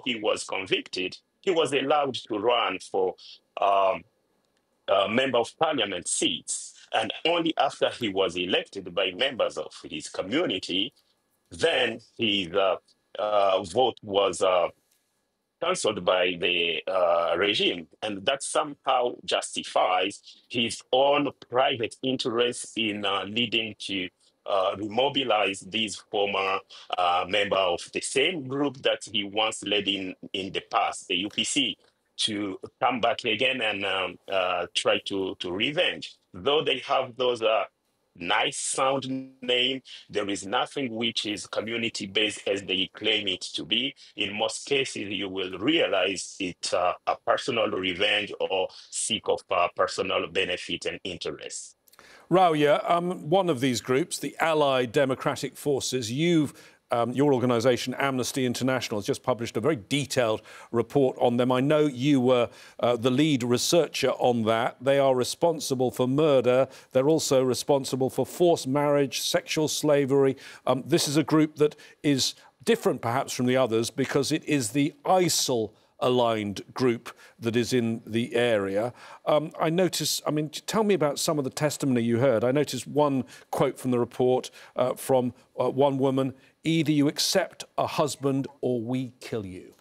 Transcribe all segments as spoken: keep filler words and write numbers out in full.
he was convicted, he was allowed to run for um, uh, member of parliament seats. And only after he was elected by members of his community, then his uh, uh, vote was uh, cancelled by the uh, regime. And that somehow justifies his own private interest in uh, leading to uh, remobilize these former uh, member of the same group that he once led in, in the past, the U P C, to come back again and um, uh, try to, to revenge. Though they have those uh, nice sound name, there is nothing which is community based as they claim it to be. In most cases, you will realize it's uh, a personal revenge or seek of uh, personal benefit and interest. Raoya, um, one of these groups, the Allied Democratic Forces, you've Um, your organisation, Amnesty International, has just published a very detailed report on them. I know you were uh, the lead researcher on that. They are responsible for murder. They're also responsible for forced marriage, sexual slavery. Um, this is a group that is different, perhaps, from the others because it is the ISIL aligned group that is in the area. Um, I notice, I mean, tell me about some of the testimony you heard. I noticed one quote from the report uh, from uh, one woman: either you accept a husband or we kill you.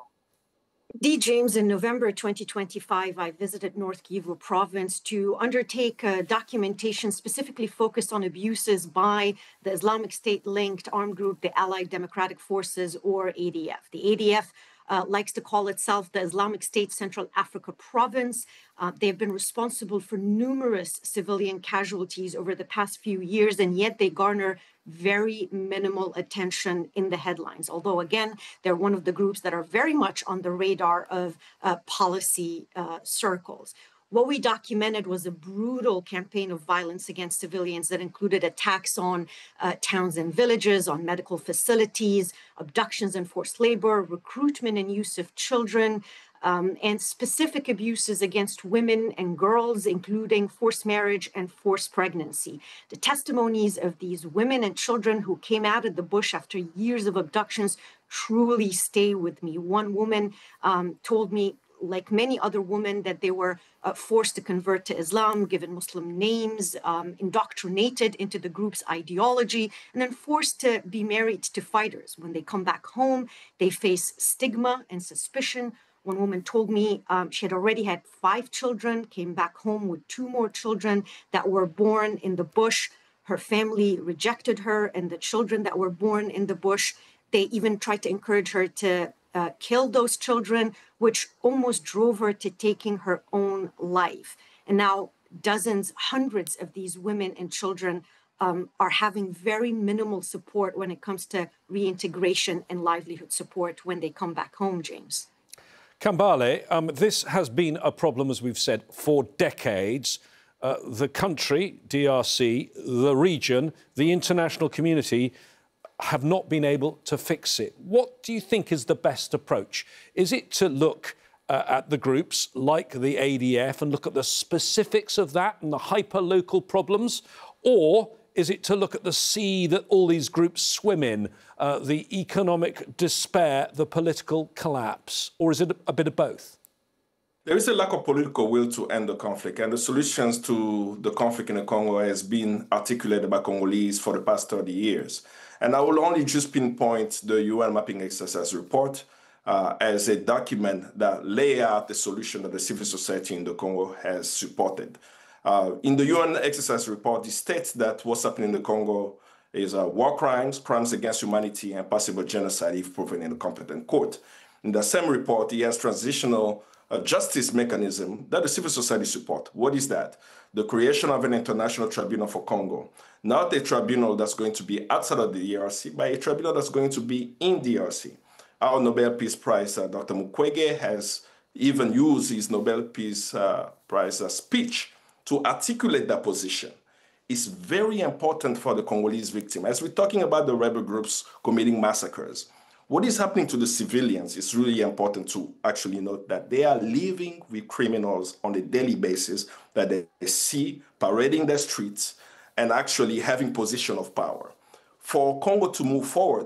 D. James, in November twenty twenty-five, I visited North Kivu province to undertake a documentation specifically focused on abuses by the Islamic State-linked armed group, the Allied Democratic Forces, or A D F. The A D F Uh, likes to call itself the Islamic State Central Africa Province. Uh, they have been responsible for numerous civilian casualties over the past few years, and yet they garner very minimal attention in the headlines. Although, again, they're one of the groups that are very much on the radar of uh, policy uh, circles. What we documented was a brutal campaign of violence against civilians that included attacks on uh, towns and villages, on medical facilities, abductions and forced labor, recruitment and use of children, um, and specific abuses against women and girls, including forced marriage and forced pregnancy. The testimonies of these women and children who came out of the bush after years of abductions truly stay with me. One woman um, told me, like many other women, that they were uh, forced to convert to Islam, given Muslim names, um, indoctrinated into the group's ideology, and then forced to be married to fighters. When they come back home, they face stigma and suspicion. One woman told me um, she had already had five children, came back home with two more children that were born in the bush. Her family rejected her, and the children that were born in the bush, they even tried to encourage her to Uh, killed those children, which almost drove her to taking her own life. And now dozens, hundreds of these women and children um, are having very minimal support when it comes to reintegration and livelihood support when they come back home, James. Kambale, um, this has been a problem, as we've said, for decades. Uh, the country, D R C, the region, the international community have not been able to fix it. What do you think is the best approach? Is it to look uh, at the groups like the A D F and look at the specifics of that and the hyper-local problems? Or is it to look at the sea that all these groups swim in, uh, the economic despair, the political collapse? Or is it a, a bit of both? There is a lack of political will to end the conflict, and the solutions to the conflict in the Congo has been articulated by Congolese for the past thirty years. And I will only just pinpoint the U N Mapping Exercise report uh, as a document that lay out the solution that the civil society in the Congo has supported. Uh, in the U N Exercise report, it states that what's happening in the Congo is uh, war crimes, crimes against humanity, and possible genocide if proven in a competent court. In the same report, it has transitional uh, justice mechanism that the civil society support. What is that? The creation of an international tribunal for Congo. Not a tribunal that's going to be outside of the D R C, but a tribunal that's going to be in D R C. Our Nobel Peace Prize, uh, Doctor Mukwege, has even used his Nobel Peace uh, Prize uh, speech to articulate that position. It's very important for the Congolese victim. As we're talking about the rebel groups committing massacres, what is happening to the civilians is really important to actually note that they are living with criminals on a daily basis that they see parading the streets and actually having position of power. For Congo to move forward,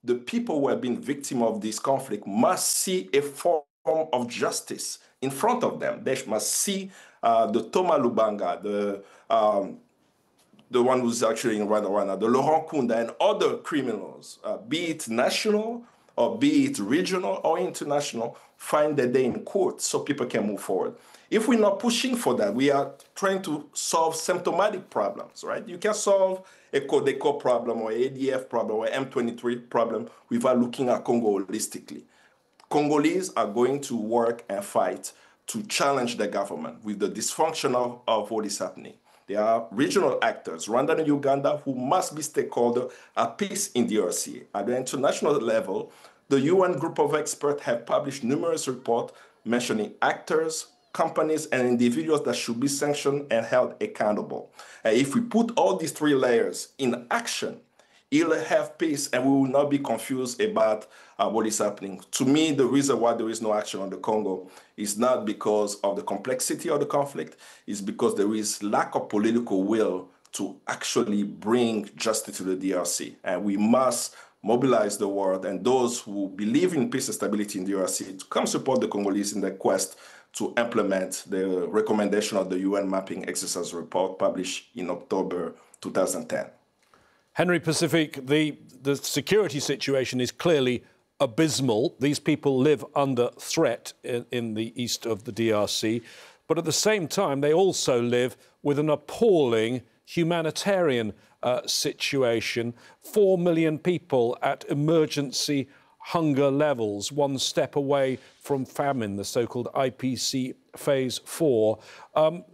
the people who have been victims of this conflict must see a form of justice in front of them. They must see uh, the Thomas Lubanga, the um, the one who's actually in Rwanda, the Laurent Kunda, and other criminals, uh, be it national or be it regional or international, find their day in court so people can move forward. If we're not pushing for that, we are trying to solve symptomatic problems, right? You can solve a Codeco problem or A D F problem or M twenty-three problem without looking at Congo holistically. Congolese are going to work and fight to challenge the government with the dysfunction of, of what is happening. There are regional actors, Rwanda and Uganda, who must be stakeholders at peace in D R C. At the international level, the U N group of experts have published numerous reports mentioning actors, companies, and individuals that should be sanctioned and held accountable. And if we put all these three layers in action, it'll have peace and we will not be confused about uh, what is happening. To me, the reason why there is no action on the Congo is not because of the complexity of the conflict, it's because there is lack of political will to actually bring justice to the D R C. And we must mobilize the world and those who believe in peace and stability in the D R C to come support the Congolese in their quest to implement the recommendation of the U N mapping exercise report published in October two thousand ten. Henry Pacifique, the, the security situation is clearly abysmal. These people live under threat in, in the east of the D R C. But at the same time, they also live with an appalling humanitarian uh, situation. Four million people at emergency hunger levels, one step away from famine, the so-called I P C phase four. Um,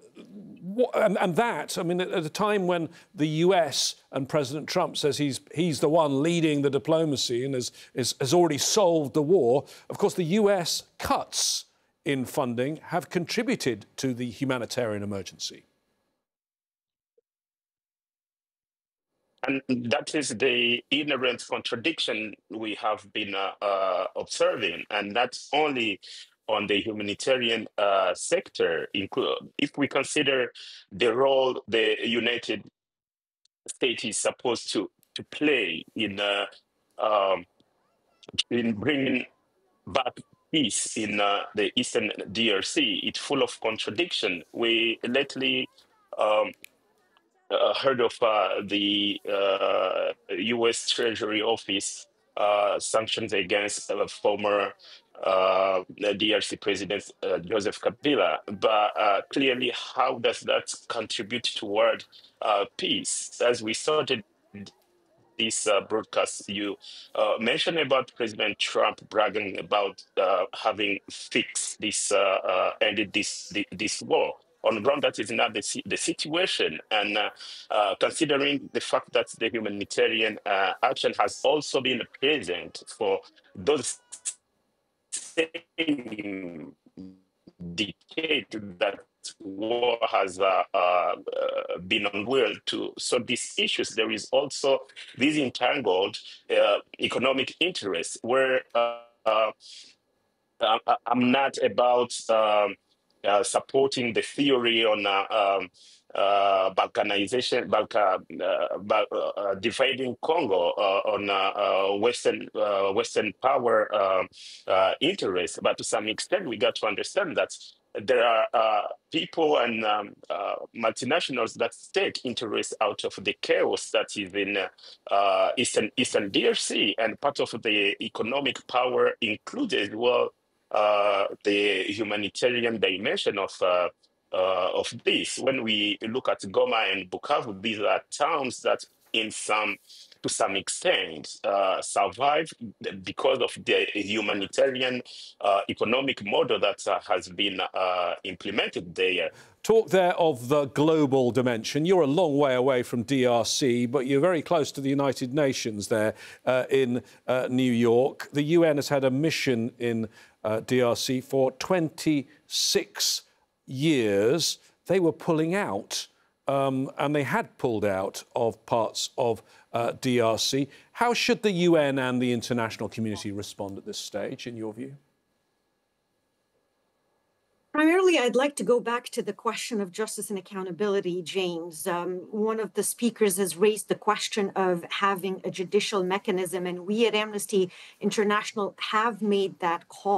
And, and that, I mean, at a time when the U S and President Trump says he's he's the one leading the diplomacy and has, is, has already solved the war, of course, the U S cuts in funding have contributed to the humanitarian emergency. And that is the inherent contradiction we have been uh, uh, observing, and that's only on the humanitarian uh, sector. If we consider the role the United States is supposed to, to play in uh, um, in bringing back peace in uh, the eastern D R C, it's full of contradiction. We lately um, uh, heard of uh, the uh, U S Treasury Office uh, sanctions against uh, former uh, D R C President uh, Joseph Kabila. But uh, clearly, how does that contribute toward uh, peace? As we started this uh, broadcast, you uh, mentioned about President Trump bragging about uh, having fixed this, uh, uh, ended this, this this war. On the ground, that is not the, the situation. And uh, uh, considering the fact that the humanitarian uh, action has also been present for those same decade that war has uh, uh, been unwilling to solve these issues, there is also this entangled uh, economic interests where uh, uh, I'm not about um, uh, supporting the theory on uh, um, uh, Balkanization, Balkan, uh, Bal uh, dividing Congo uh, on uh, uh, Western uh, Western power uh, uh, interests. But to some extent, we got to understand that there are uh, people and um, uh, multinationals that take interest out of the chaos that is in uh, uh, Eastern Eastern D R C, and part of the economic power included well uh, the humanitarian dimension of. Uh, Uh, of this. When we look at Goma and Bukavu, these are towns that in some, to some extent, uh, survive because of the humanitarian uh, economic model that uh, has been uh, implemented there. Talk there of the global dimension. You're a long way away from D R C, but you're very close to the United Nations there uh, in uh, New York. The U N has had a mission in uh, D R C for twenty-six years. They were pulling out, um, and they had pulled out of parts of uh, D R C. How should the U N and the international community respond at this stage, in your view? Primarily, I'd like to go back to the question of justice and accountability, James. Um, one of the speakers has raised the question of having a judicial mechanism, and we at Amnesty International have made that call.